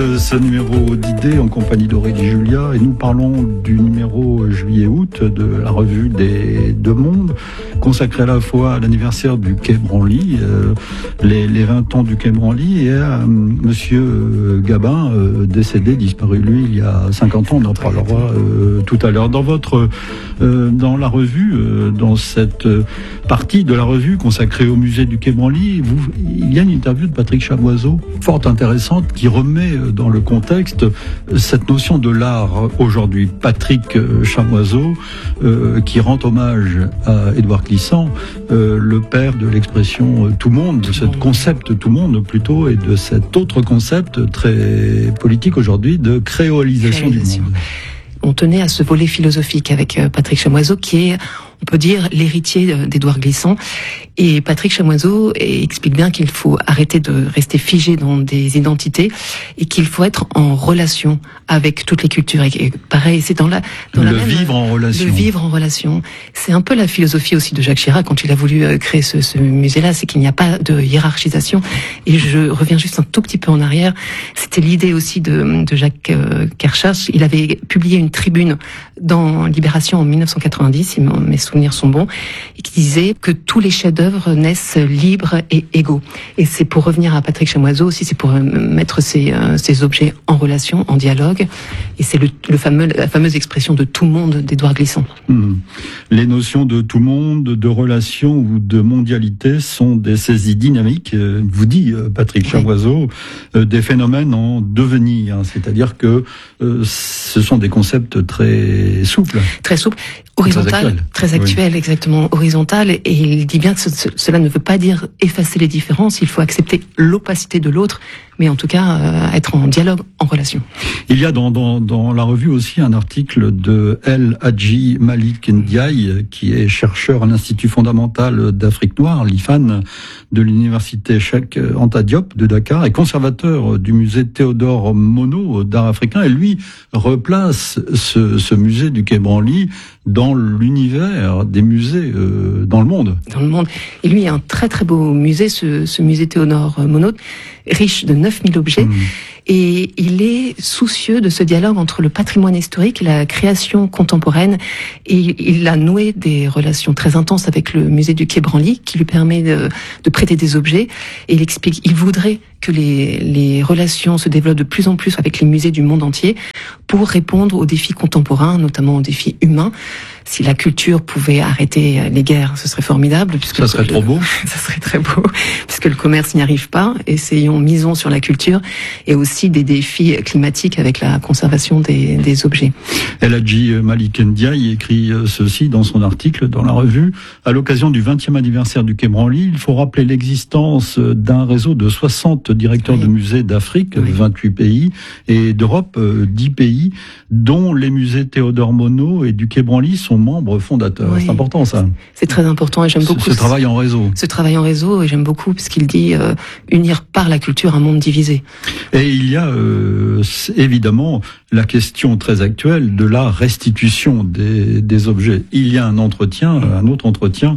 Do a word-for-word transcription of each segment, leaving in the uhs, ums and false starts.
Ce numéro d'idées en compagnie d'Aurélie Julia, et nous parlons du numéro juillet-août de la revue des Deux Mondes, consacré à la fois à l'anniversaire du Quai Branly, euh, les, les vingt ans du Quai Branly, et à euh, Monsieur Gabin, euh, décédé, disparu lui il y a cinquante ans. On en parlera euh, tout à l'heure. Dans votre, euh, dans la revue, euh, dans cette partie de la revue consacrée au musée du Quai Branly, vous, il y a une interview de Patrick Chamoiseau, fort intéressante, qui remet dans le contexte cette notion de l'art aujourd'hui. Patrick Chamoiseau, euh, qui rend hommage à Édouard Glissant, euh, le père de l'expression euh, tout monde, de ce concept tout monde plutôt, et de cet autre concept très politique aujourd'hui de créolisation du monde. On tenait à ce volet philosophique avec Patrick Chamoiseau, qui est, on peut dire, l'héritier d'Édouard Glissant. Et Patrick Chamoiseau explique bien qu'il faut arrêter de rester figé dans des identités et qu'il faut être en relation avec toutes les cultures. Et pareil, c'est dans la, dans le la même, vivre en relation. Le vivre en relation. C'est un peu la philosophie aussi de Jacques Chirac quand il a voulu créer ce, ce musée-là, c'est qu'il n'y a pas de hiérarchisation. Et je reviens juste un tout petit peu en arrière. C'était l'idée aussi de, de Jacques Kershach. Il avait publié une tribune dans Libération en mille neuf cent quatre-vingt-dix, si mes souvenirs sont bons, et qui disait que tous les chefs-d'œuvre naissent libres et égaux. Et c'est pour revenir à Patrick Chamoiseau aussi, c'est pour mettre ces, euh, ces objets en relation, en dialogue. Et c'est le, le fameux, la fameuse expression de tout monde d'Édouard Glissant. Mmh. Les notions de tout monde, de relation ou de mondialité sont des saisies dynamiques, euh, vous dit euh, Patrick Chamoiseau, euh, des phénomènes en devenir. Hein, c'est-à-dire que euh, ce sont des concepts très souples. Très souples. Horizontal, très actuel, oui. Exactement, horizontal, et il dit bien que ce, ce, cela ne veut pas dire effacer les différences, il faut accepter l'opacité de l'autre, mais en tout cas euh, être en dialogue, en relation. Il y a dans, dans, dans la revue aussi un article de El Hadji Malik Ndiaye, qui est chercheur à l'Institut fondamental d'Afrique noire, l'I F A N, de l'université Cheikh Anta Diop de Dakar, et conservateur du musée Théodore Monod d'art africain, et lui replace ce, ce musée du Quai Branly dans l'univers des musées euh, dans le monde. Dans le monde. Et lui, il y a un très très beau musée, ce, ce musée Théodore Monod, riche de neuf mille objets. Mmh. Et il est soucieux de ce dialogue entre le patrimoine historique et la création contemporaine. Et il a noué des relations très intenses avec le musée du Quai Branly, qui lui permet de, de prêter des objets. Et il explique, il voudrait que les, les relations se développent de plus en plus avec les musées du monde entier pour répondre aux défis contemporains, notamment aux défis humains. Si la culture pouvait arrêter les guerres, ce serait formidable. Puisque ça serait le, trop beau. Ça serait très beau, puisque le commerce n'y arrive pas. Essayons, misons sur la culture, et aussi des défis climatiques avec la conservation des, des objets. El Hadji Malik Ndiaye écrit ceci dans son article dans la revue. À l'occasion du vingtième anniversaire du Quai Branly, il faut rappeler l'existence d'un réseau de soixante directeurs oui. de musées d'Afrique, oui. vingt-huit pays, et d'Europe, dix pays, dont les musées Théodore Monod et du Quai Branly sont membres fondateurs. Oui. C'est important, ça. C'est très important, et j'aime beaucoup ce, ce travail en réseau. Ce travail en réseau, et j'aime beaucoup puisqu'il dit euh, unir par la culture un monde divisé. Et il y a euh, évidemment la question très actuelle de la restitution des, des objets. Il y a un entretien, un autre entretien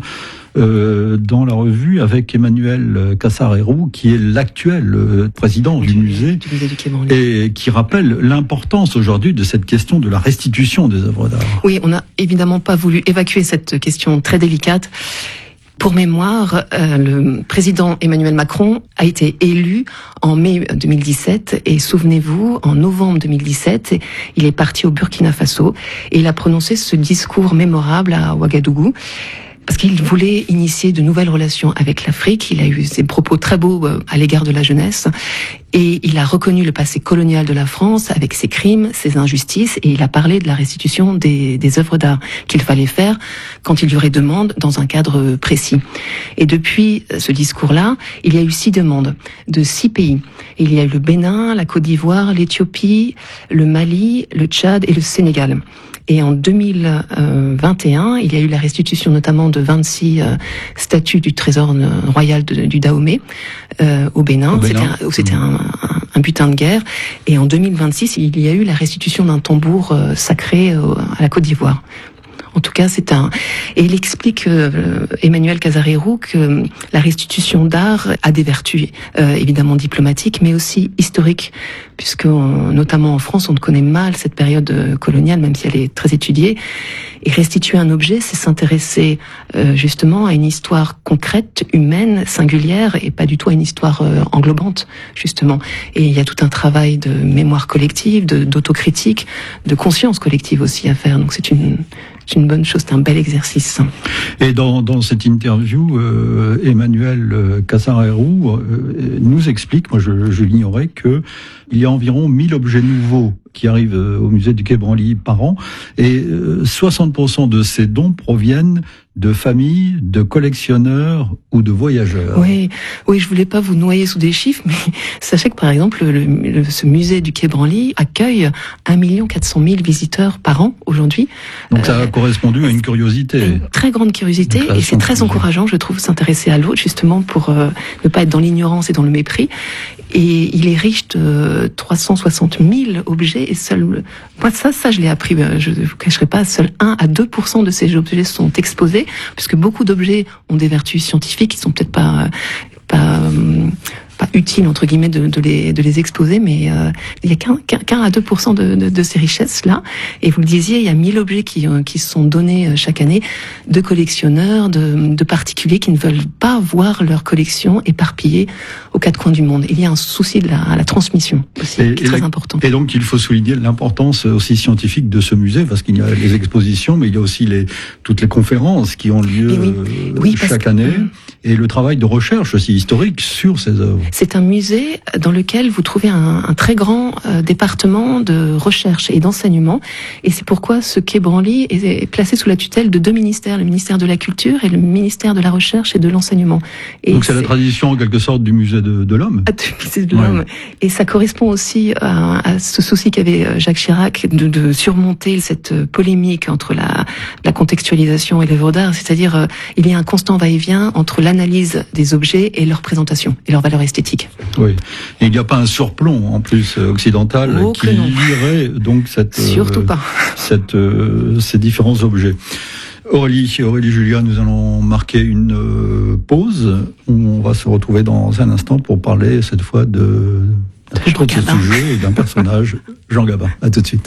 Euh, dans la revue avec Emmanuel Cassar-Héroux, qui est l'actuel euh, président du, du musée, du musée du Quai Branly, et qui rappelle l'importance aujourd'hui de cette question de la restitution des œuvres d'art. Oui, on n'a évidemment pas voulu évacuer cette question très délicate. Pour mémoire, euh, le président Emmanuel Macron a été élu en mai deux mille dix-sept, et souvenez-vous, en novembre deux mille dix-sept, il est parti au Burkina Faso et il a prononcé ce discours mémorable à Ouagadougou, parce qu'il voulait initier de nouvelles relations avec l'Afrique. Il a eu ses propos très beaux à l'égard de la jeunesse, et il a reconnu le passé colonial de la France avec ses crimes, ses injustices, et il a parlé de la restitution des, des œuvres d'art qu'il fallait faire quand il y aurait demande dans un cadre précis. Et depuis ce discours-là, il y a eu six demandes de six pays. Il y a eu le Bénin, la Côte d'Ivoire, l'Éthiopie, le Mali, le Tchad et le Sénégal. Et en deux mille vingt et un, il y a eu la restitution notamment de vingt-six euh, statues du trésor royal de, du Dahomey euh, au Bénin. Au Bénin. C'était, un, c'était un, un, un butin de guerre. Et en deux mille vingt-six, il y a eu la restitution d'un tambour euh, sacré euh, à la Côte d'Ivoire. En tout cas, c'est un... Et il explique, euh, Emmanuel Casarero, que la restitution d'art a des vertus, euh, évidemment diplomatiques, mais aussi historiques, puisque on, notamment en France, on connaît mal cette période coloniale, même si elle est très étudiée. Et restituer un objet, c'est s'intéresser euh, justement à une histoire concrète, humaine, singulière, et pas du tout à une histoire euh, englobante, justement. Et il y a tout un travail de mémoire collective, de, d'autocritique, de conscience collective aussi à faire. Donc c'est une, c'est une bonne chose, c'est un bel exercice. Et dans, dans cette interview, euh, Emmanuel Casarero euh, nous explique, moi je, je l'ignorais, que il y a environ mille objets nouveaux qui arrivent au musée du Quai Branly par an, et euh, soixante pour cent de ces dons proviennent de familles, de collectionneurs ou de voyageurs. Oui, oui, je voulais pas vous noyer sous des chiffres, mais sachez que par exemple, le, le, ce musée du Quai Branly accueille un million quatre cent mille visiteurs par an aujourd'hui. Donc ça a euh, correspondu à une curiosité. Une très grande curiosité, et c'est très encourageant, je trouve, s'intéresser à l'autre, justement, pour euh, ne pas être dans l'ignorance et dans le mépris. Et il est riche de trois cent soixante mille objets, et seul, moi ça, ça je l'ai appris, je ne vous cacherai pas, seul un à deux pour cent de ces objets sont exposés, puisque beaucoup d'objets ont des vertus scientifiques qui sont peut-être pas, pas, pas utiles entre guillemets de, de, les, de les exposer, mais euh, il y a qu'un, qu'un à deux pour cent de, de, de ces richesses là. Et vous le disiez, il y a mille objets qui, qui sont donnés chaque année de collectionneurs, de, de particuliers qui ne veulent pas voir leur collection éparpillée aux quatre coins du monde. Il y a un souci de la, la transmission aussi, et, qui est et très le, important. Et donc il faut souligner l'importance aussi scientifique de ce musée, parce qu'il y a les expositions, mais il y a aussi les, toutes les conférences qui ont lieu oui. Oui, chaque année, que, et le travail de recherche aussi historique sur ces œuvres. C'est un musée dans lequel vous trouvez un, un très grand euh, département de recherche et d'enseignement, et c'est pourquoi ce Quai Branly est, est placé sous la tutelle de deux ministères, le ministère de la Culture et le ministère de la Recherche et de l'Enseignement. Et donc c'est, c'est la tradition en quelque sorte du musée de, de l'homme. Ah, du musée de l'homme. Ouais. Et ça correspond aussi à, à ce souci qu'avait Jacques Chirac de, de surmonter cette polémique entre la, la contextualisation et l'œuvre d'art, c'est-à-dire euh, il y a un constant va-et-vient entre l'analyse des objets et leur présentation et leur valeur esthétique. Oui, et il n'y a pas un surplomb en plus occidental oh, qui lierait donc cette, Surtout euh, pas. cette, euh, ces différents objets. Aurélie, Aurélie Julia, nous allons marquer une euh, pause. On va se retrouver dans un instant pour parler cette fois de d'un autre sujet et d'un personnage, Jean Gabin. À tout de suite.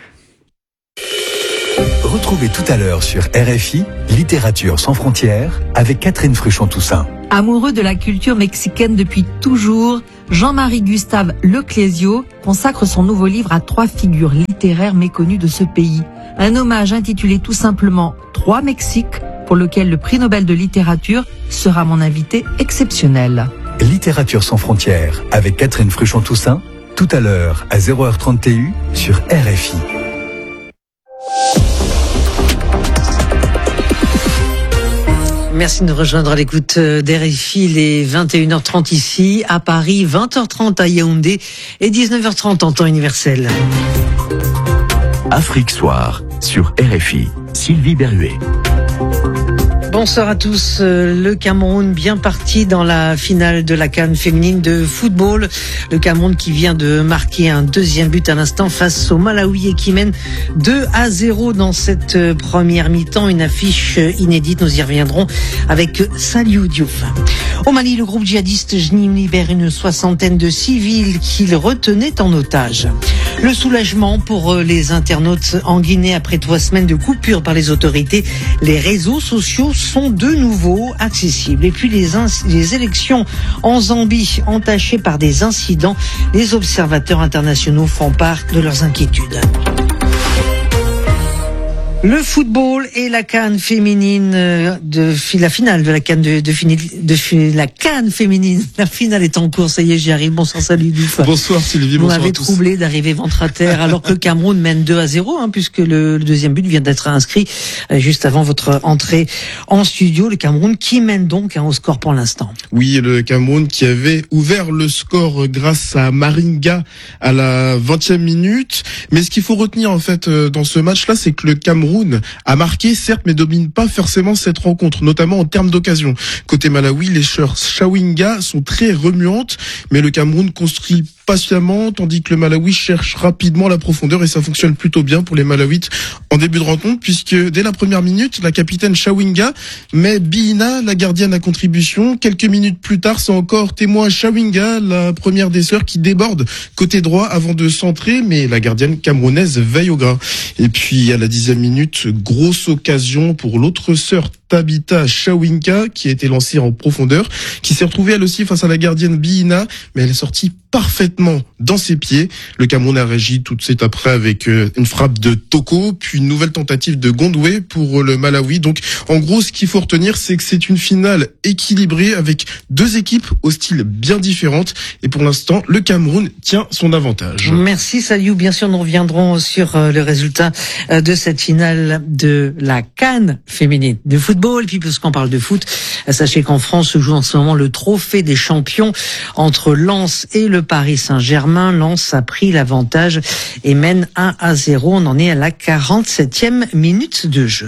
Retrouvez tout à l'heure sur R F I Littérature sans frontières avec Catherine Fruchon-Toussaint. Amoureux de la culture mexicaine depuis toujours, Jean-Marie Gustave Leclésio consacre son nouveau livre à trois figures littéraires méconnues de ce pays. Un hommage intitulé tout simplement Trois Mexiques, pour lequel le prix Nobel de littérature sera mon invité exceptionnel. Littérature sans frontières avec Catherine Fruchon-Toussaint, tout à l'heure à zéro heure trente sur R F I. Merci de nous rejoindre à l'écoute d'R F I, les vingt et une heures trente ici, à Paris, vingt heures trente à Yaoundé et dix-neuf heures trente en temps universel. Afrique Soir, sur R F I, Sylvie Berruet. Bonsoir à tous. Le Cameroun bien parti dans la finale de la CAN féminine de football. Le Cameroun qui vient de marquer un deuxième but à l'instant face au Malawi et qui mène deux à zéro dans cette première mi-temps. Une affiche inédite, nous y reviendrons avec Saliou Diouf. Au Mali, le groupe djihadiste Jnim libère une soixantaine de civils qu'il retenait en otage. Le soulagement pour les internautes en Guinée après trois semaines de coupure par les autorités. Les réseaux sociaux sont de nouveau accessibles. Et puis les, ins- les élections en Zambie entachées par des incidents. Les observateurs internationaux font part de leurs inquiétudes. Le football et la CAN féminine de la finale de la CAN de, de, de, de la CAN féminine. La finale est en cours, ça y est, j'y arrive. Bonsoir, salut Diouf. Bonsoir Sylvie, bonsoir. Vous m'avez troublé d'arriver ventre à terre alors que le Cameroun mène deux à zéro, hein, puisque le, le deuxième but vient d'être inscrit euh, juste avant votre entrée en studio. Le Cameroun qui mène donc hein, au score pour l'instant. Oui, le Cameroun qui avait ouvert le score grâce à Maringa à la vingtième minute. Mais ce qu'il faut retenir en fait dans ce match-là, c'est que le Cameroun a marqué, certes, mais domine pas forcément cette rencontre, notamment en termes d'occasion. Côté Malawi, les sœurs Chawinga sont très remuantes, mais le Cameroun construit patiemment, tandis que le Malawi cherche rapidement la profondeur et ça fonctionne plutôt bien pour les Malawites en début de rencontre, puisque dès la première minute, la capitaine Chawinga met Biina, la gardienne, à contribution. Quelques minutes plus tard, c'est encore témoin Chawinga, la première des sœurs, qui déborde côté droit avant de centrer, mais la gardienne camerounaise veille au gras. Et puis à la dixième minute, grosse occasion pour l'autre sœur Tabitha Chawinga, qui a été lancée en profondeur, qui s'est retrouvée elle aussi face à la gardienne Biina, mais elle est sortie parfaitement dans ses pieds. Le Cameroun a réagi tout de suite après avec une frappe de Toko, puis une nouvelle tentative de Gondoué pour le Malawi. Donc en gros, ce qu'il faut retenir, c'est que c'est une finale équilibrée avec deux équipes au style bien différentes. Et pour l'instant, le Cameroun tient son avantage. Merci Saliou. Bien sûr, nous reviendrons sur le résultat de cette finale de la CAN féminine de football. Et puis, puisqu'on parle de foot, sachez qu'en France se joue en ce moment le trophée des champions entre Lens et le Paris Saint-Germain. Lens a pris l'avantage et mène un à zéro. On en est à la quarante-septième minute de jeu.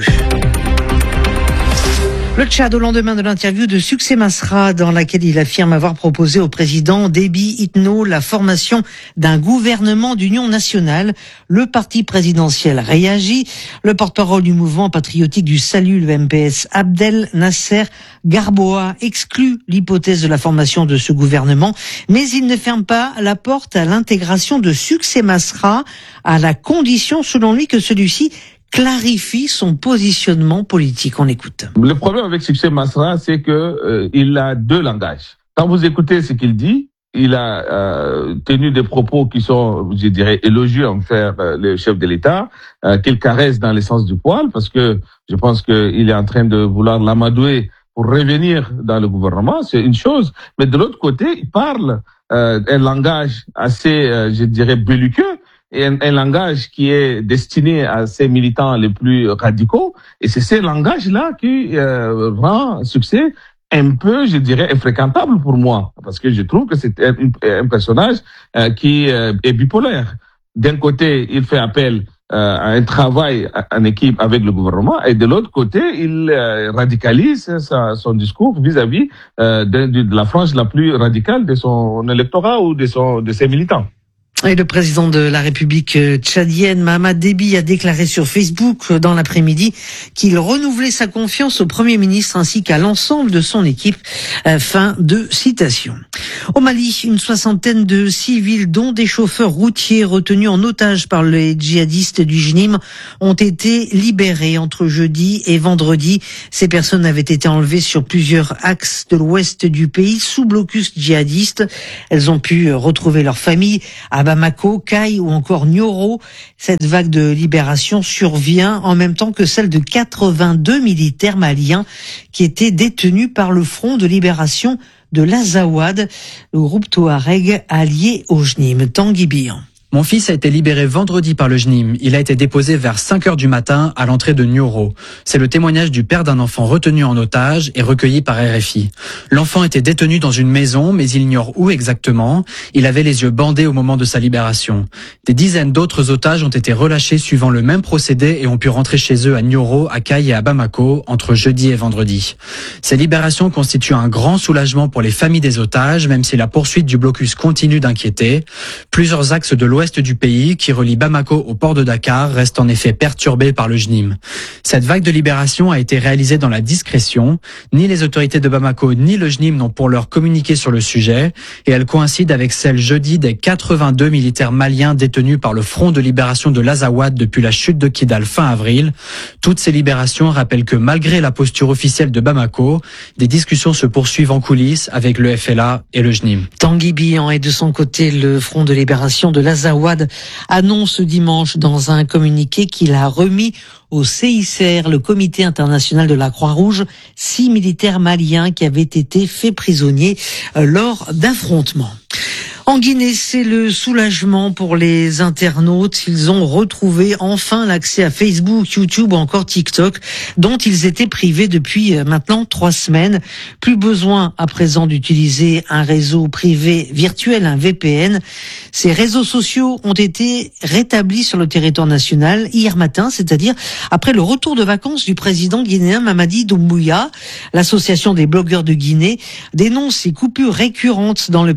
Le Tchad, au lendemain de l'interview de Succès Masra, dans laquelle il affirme avoir proposé au président Déby Itno la formation d'un gouvernement d'union nationale. Le parti présidentiel réagit. Le porte-parole du mouvement patriotique du salut, le M P S, Abdel Nasser Garboa, exclut l'hypothèse de la formation de ce gouvernement, mais il ne ferme pas la porte à l'intégration de Succès Masra, à la condition, selon lui, que celui-ci clarifie son positionnement politique. On écoute. Le problème avec Succès Masra, c'est que euh, il a deux langages. Quand vous écoutez ce qu'il dit, il a euh, tenu des propos qui sont, je dirais, élogieux envers euh, le chef de l'État, euh, qu'il caresse dans le sens du poil, parce que je pense qu'il est en train de vouloir l'amadouer pour revenir dans le gouvernement, c'est une chose. Mais de l'autre côté, il parle euh, un langage assez, euh, je dirais, belliqueux, et un, un langage qui est destiné à ces militants les plus radicaux. Et c'est ce langage-là qui euh, rend Succès un peu, je dirais, infréquentable pour moi, parce que je trouve que c'est un, un personnage euh, qui euh, est bipolaire. D'un côté, il fait appel euh, à un travail en équipe avec le gouvernement, et de l'autre côté, il euh, radicalise sa, son discours vis-à-vis euh, de, de la frange la plus radicale de son électorat ou de, son, de ses militants. Et le président de la République tchadienne, Mahamat Déby, a déclaré sur Facebook dans l'après-midi qu'il renouvelait sa confiance au Premier ministre ainsi qu'à l'ensemble de son équipe. Fin de citation. Au Mali, une soixantaine de civils, dont des chauffeurs routiers retenus en otage par les djihadistes du J N I M, ont été libérés entre jeudi et vendredi. Ces personnes avaient été enlevées sur plusieurs axes de l'ouest du pays sous blocus djihadiste. Elles ont pu retrouver leur famille à Bamako, Kay ou encore Nioro. Cette vague de libération survient en même temps que celle de quatre-vingt-deux militaires maliens qui étaient détenus par le Front de libération de l'Azawad, le groupe Touareg allié au J N I M. Tanguy Bihan. Mon fils a été libéré vendredi par le J N I M. Il a été déposé vers cinq heures du matin à l'entrée de Nioro. C'est le témoignage du père d'un enfant retenu en otage et recueilli par R F I. L'enfant était détenu dans une maison, mais il ignore où exactement. Il avait les yeux bandés au moment de sa libération. Des dizaines d'autres otages ont été relâchés suivant le même procédé et ont pu rentrer chez eux à Nioro, à Kay et à Bamako entre jeudi et vendredi. Ces libérations constituent un grand soulagement pour les familles des otages, même si la poursuite du blocus continue d'inquiéter. Plusieurs axes de l'ouest du pays, qui relie Bamako au port de Dakar, reste en effet perturbé par le J N I M. Cette vague de libération a été réalisée dans la discrétion. Ni les autorités de Bamako ni le J N I M n'ont pour l'heure communiqué sur le sujet, et elle coïncide avec celle jeudi des quatre-vingt-deux militaires maliens détenus par le Front de libération de l'Azawad depuis la chute de Kidal fin avril. Toutes ces libérations rappellent que malgré la posture officielle de Bamako, des discussions se poursuivent en coulisses avec le F L A et le J N I M. Tanguy Bihan, et de son côté, le Front de libération de l'Azawad annonce dimanche dans un communiqué qu'il a remis au C I C R, le Comité international de la Croix-Rouge, six militaires maliens qui avaient été faits prisonniers lors d'affrontements. En Guinée, c'est le soulagement pour les internautes. Ils ont retrouvé enfin l'accès à Facebook, YouTube ou encore TikTok, dont ils étaient privés depuis maintenant trois semaines. Plus besoin à présent d'utiliser un réseau privé virtuel, un V P N. Ces réseaux sociaux ont été rétablis sur le territoire national hier matin, c'est-à-dire après le retour de vacances du président guinéen Mamadi Doumbouya. L'association des blogueurs de Guinée dénonce ces coupures récurrentes dans le pays.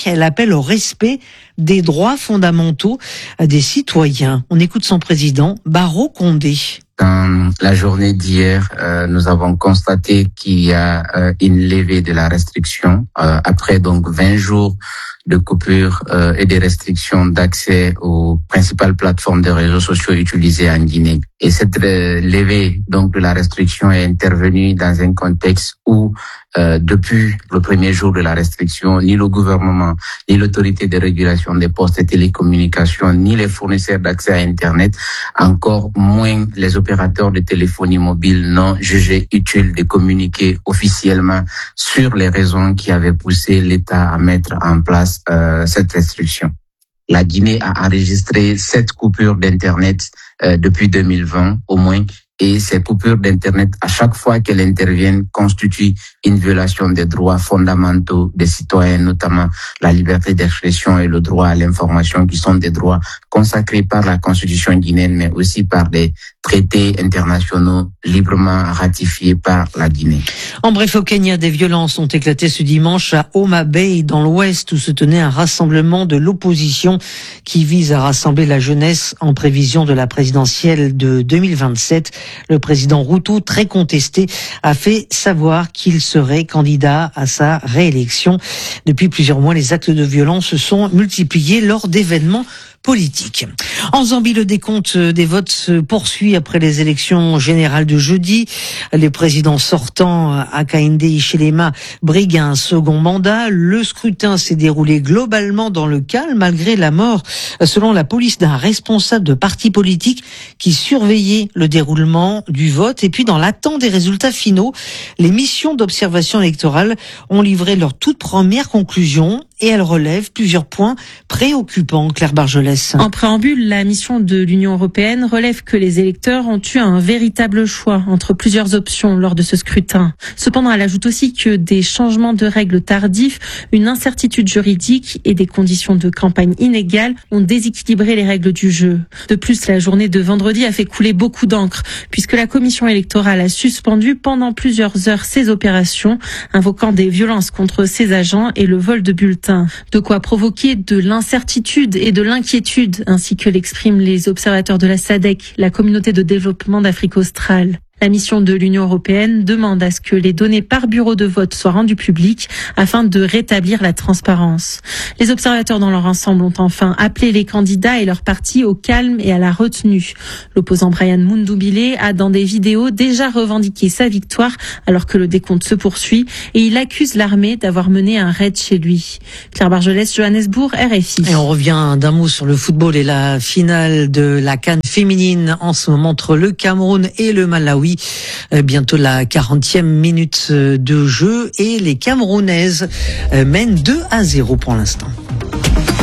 Elle appelle au respect des droits fondamentaux des citoyens. On écoute son président, Barreau Condé. Dans la journée d'hier, euh, nous avons constaté qu'il y a euh, une levée de la restriction euh, après donc vingt jours de coupure euh, et des restrictions d'accès aux principales plateformes de réseaux sociaux utilisées en Guinée. Et cette euh, levée donc de la restriction est intervenue dans un contexte où euh, depuis le premier jour de la restriction, ni le gouvernement, ni l'autorité de régulation des postes et télécommunications, ni les fournisseurs d'accès à Internet, encore moins les opérateurs de téléphonie mobile n'ont jugé utile de communiquer officiellement sur les raisons qui avaient poussé l'État à mettre en place euh, cette restriction. La Guinée a enregistré sept coupures d'Internet euh, depuis deux mille vingt au moins. Et ces coupures d'Internet, à chaque fois qu'elles interviennent, constituent une violation des droits fondamentaux des citoyens, notamment la liberté d'expression et le droit à l'information, qui sont des droits consacrés par la Constitution guinéenne, mais aussi par des traités internationaux librement ratifiés par la Guinée. En bref, au Kenya, des violences ont éclaté ce dimanche à Homa Bay, dans l'ouest, où se tenait un rassemblement de l'opposition qui vise à rassembler la jeunesse en prévision de la présidentielle de deux mille vingt-sept. Le président Ruto, très contesté, a fait savoir qu'il serait candidat à sa réélection. Depuis plusieurs mois, les actes de violence se sont multipliés lors d'événements politique. En Zambie, le décompte des votes se poursuit après les élections générales de jeudi. Les présidents sortants, Hakainde Hichilema, briguent un second mandat. Le scrutin s'est déroulé globalement dans le calme, malgré la mort, selon la police, d'un responsable de parti politique qui surveillait le déroulement du vote. Et puis, dans l'attente des résultats finaux, les missions d'observation électorale ont livré leurs toutes premières conclusions et elles relèvent plusieurs points préoccupants. Claire Bargelès. En préambule, la mission de l'Union européenne relève que les électeurs ont eu un véritable choix entre plusieurs options lors de ce scrutin. Cependant, elle ajoute aussi que des changements de règles tardifs, une incertitude juridique et des conditions de campagne inégales ont déséquilibré les règles du jeu. De plus, la journée de vendredi a fait couler beaucoup d'encre, puisque la commission électorale a suspendu pendant plusieurs heures ses opérations, invoquant des violences contre ses agents et le vol de bulletins. De quoi provoquer de l'incertitude et de l'inquiétude, ainsi que l'expriment les observateurs de la S A D C, la communauté de développement d'Afrique australe. La mission de l'Union européenne demande à ce que les données par bureau de vote soient rendues publiques afin de rétablir la transparence. Les observateurs dans leur ensemble ont enfin appelé les candidats et leurs partis au calme et à la retenue. L'opposant Brian Mundubile a dans des vidéos déjà revendiqué sa victoire alors que le décompte se poursuit et il accuse l'armée d'avoir mené un raid chez lui. Claire Bargelès, Johannesburg, R F I. Et on revient d'un mot sur le football et la finale de la CAN féminine en ce moment entre le Cameroun et le Malawi. Bientôt la quarantième minute de jeu et les Camerounaises mènent deux à zéro pour l'instant.